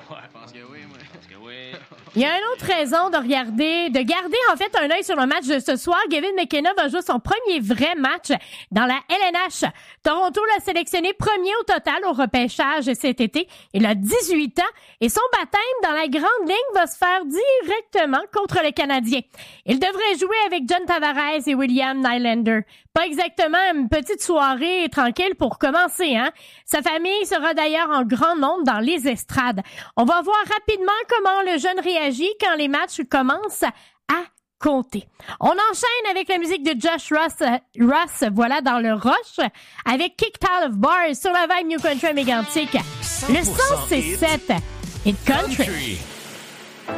Je pense que oui, moi. Je pense que oui. Il y a une autre raison de garder en fait un œil sur le match de ce soir. Gavin McKenna va jouer son premier vrai match dans la LNH. Toronto l'a sélectionné premier au total au repêchage cet été. Il a 18 ans et son baptême dans la grande ligne va se faire directement contre le Canadien. Il devrait jouer avec John Tavares et William Nylander. Pas exactement une petite soirée tranquille pour commencer, hein. Sa famille sera d'ailleurs en grand nombre dans les estrades. On va voir rapidement comment le jeune réagit quand les matchs commencent à compter. On enchaîne avec la musique de Josh Ross, voilà, dans le Rush, avec Kicked Out of Bars sur la vibe New Country mégantique. Le 100, c'est 7 Hit Country.